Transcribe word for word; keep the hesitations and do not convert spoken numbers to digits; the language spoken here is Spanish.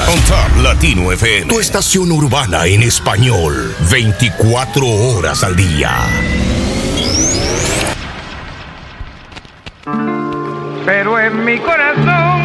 On Top Latino F M. Tu estación urbana en español. veinticuatro horas al día. Pero en mi corazón